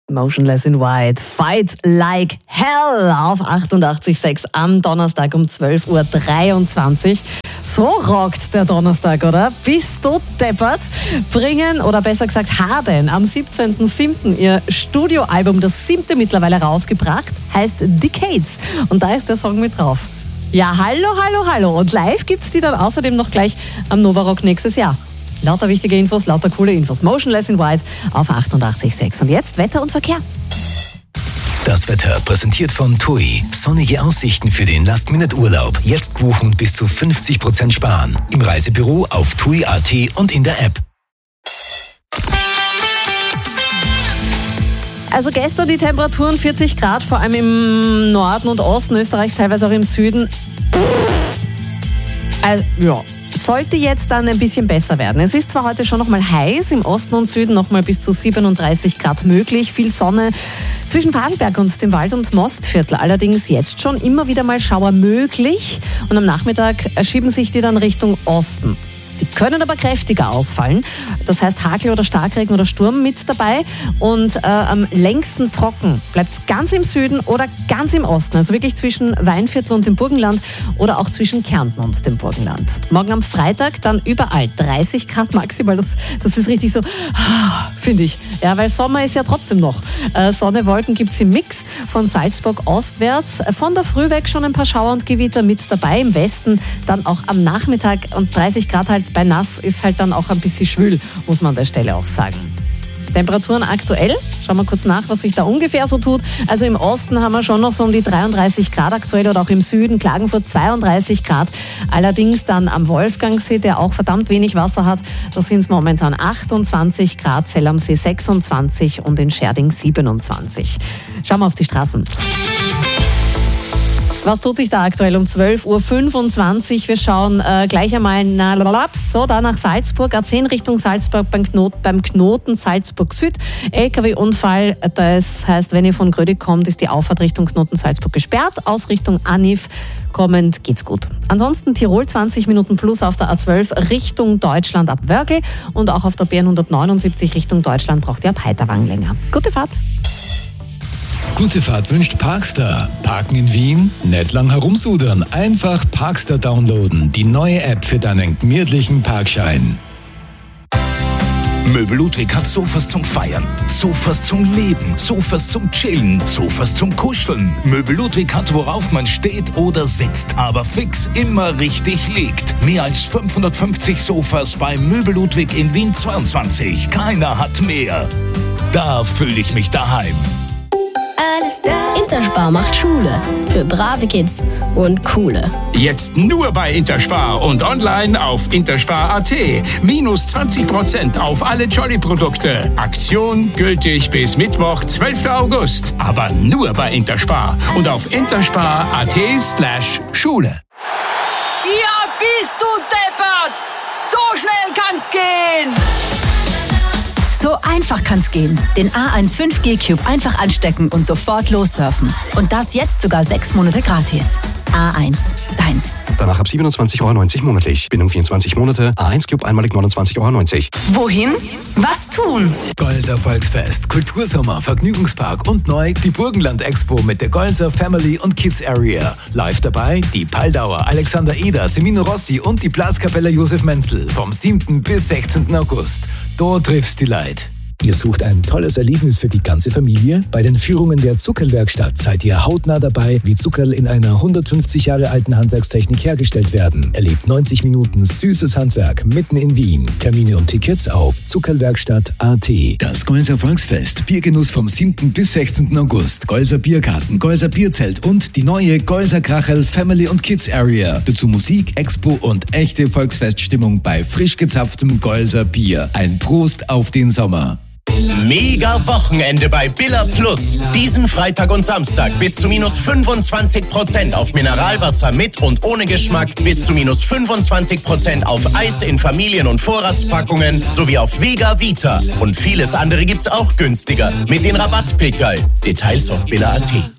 Motionless in White, Fight Like Hell auf 88.6 am Donnerstag um 12.23 Uhr. So rockt der Donnerstag, oder? Bist du deppert? Bringen, oder besser gesagt haben, am 17.07. ihr Studioalbum, das 7. mittlerweile rausgebracht, heißt Decades. Und da ist der Song mit drauf. Ja, hallo. Und live gibt's die dann außerdem noch gleich am Nova Rock nächstes Jahr. Lauter wichtige Infos, lauter coole Infos. Motionless in White auf 88.6. Und jetzt Wetter und Verkehr. Das Wetter präsentiert von TUI. Sonnige Aussichten für den Last-Minute-Urlaub. Jetzt buchen und bis zu 50% sparen. Im Reisebüro, auf TUI.at und in der App. Also gestern die Temperaturen 40 Grad, vor allem im Norden und Osten Österreichs, teilweise auch im Süden. Sollte jetzt dann ein bisschen besser werden. Es ist zwar heute schon noch mal heiß, im Osten und Süden noch mal bis zu 37 Grad möglich, viel Sonne zwischen Vorarlberg und dem Wald- und Mostviertel. Allerdings jetzt schon immer wieder mal Schauer möglich und am Nachmittag schieben sich die dann Richtung Osten. Die können aber kräftiger ausfallen. Das heißt Hagel oder Starkregen oder Sturm mit dabei. Und am längsten trocken bleibt es ganz im Süden oder ganz im Osten. Also wirklich zwischen Weinviertel und dem Burgenland oder auch zwischen Kärnten und dem Burgenland. Morgen am Freitag dann überall 30 Grad maximal. Das ist richtig so, finde ich. Ja, weil Sommer ist ja trotzdem noch. Sonne, Wolken gibt es im Mix von Salzburg ostwärts. Von der Früh weg schon ein paar Schauer und Gewitter mit dabei. Im Westen dann auch am Nachmittag und 30 Grad halt bei nass ist halt dann auch ein bisschen schwül, muss man an der Stelle auch sagen. Temperaturen aktuell, schauen wir kurz nach, was sich da ungefähr so tut. Also im Osten haben wir schon noch so um die 33 Grad aktuell oder auch im Süden, Klagenfurt 32 Grad. Allerdings dann am Wolfgangsee, der auch verdammt wenig Wasser hat, da sind es momentan 28 Grad, Zell am See 26 und in Scherding 27. Schauen wir auf die Straßen. Was tut sich da aktuell um 12.25 Uhr? Wir schauen gleich einmal nach Salzburg, A10 Richtung Salzburg beim Knoten Salzburg Süd. LKW-Unfall, das heißt, wenn ihr von Grödig kommt, ist die Auffahrt Richtung Knoten Salzburg gesperrt. Aus Richtung Anif kommend geht's gut. Ansonsten Tirol 20 Minuten plus auf der A12 Richtung Deutschland ab Wörgl und auch auf der B179 Richtung Deutschland braucht ihr ab Heiterwang länger. Gute Fahrt! Gute Fahrt wünscht Parkstar. Parken in Wien? Nicht lang herumsudern. Einfach Parkstar downloaden. Die neue App für deinen gemütlichen Parkschein. Möbel Ludwig hat Sofas zum Feiern, Sofas zum Leben, Sofas zum Chillen, Sofas zum Kuscheln. Möbel Ludwig hat, worauf man steht oder sitzt, aber fix immer richtig liegt. Mehr als 550 Sofas bei Möbel Ludwig in Wien 22. Keiner hat mehr. Da fühle ich mich daheim. Interspar macht Schule für brave Kids und coole. Jetzt nur bei Interspar und online auf interspar.at. Minus 20% auf alle Jolly-Produkte. Aktion gültig bis Mittwoch, 12. August. Aber nur bei Interspar und auf interspar.at/Schule. Ja, bist du deppert! So schnell kann's gehen! So einfach kann's gehen. Den A1 5G Cube einfach anstecken und sofort lossurfen. Und das jetzt sogar 6 Monate gratis. A1, deins. Danach ab 27,90 € monatlich. Bindung 24 Monate. A1 Cube einmalig 29,90 €. Wohin? Was tun? Golser Volksfest, Kultursommer, Vergnügungspark und neu die Burgenland Expo mit der Golser Family und Kids Area. Live dabei die Paldauer, Alexander Eder, Semino Rossi und die Blaskapelle Josef Menzel vom 7. bis 16. August. Da triffst die Leid. Ihr sucht ein tolles Erlebnis für die ganze Familie? Bei den Führungen der Zuckerlwerkstatt seid ihr hautnah dabei, wie Zuckerl in einer 150 Jahre alten Handwerkstechnik hergestellt werden. Erlebt 90 Minuten süßes Handwerk mitten in Wien. Termine und Tickets auf zuckerlwerkstatt.at. Das Golser Volksfest, Biergenuss vom 7. bis 16. August. Golser Biergarten, Golser Bierzelt und die neue Golser Krachel Family und Kids Area. Dazu Musik, Expo und echte Volksfeststimmung bei frisch gezapftem Golser Bier. Ein Prost auf den Sommer. Mega Wochenende bei Billa Plus. Diesen Freitag und Samstag bis zu minus 25% auf Mineralwasser mit und ohne Geschmack, bis zu minus 25% auf Eis in Familien- und Vorratspackungen sowie auf Vega Vita. Und vieles andere gibt's auch günstiger mit den Rabattpickerl. Details auf billa.at.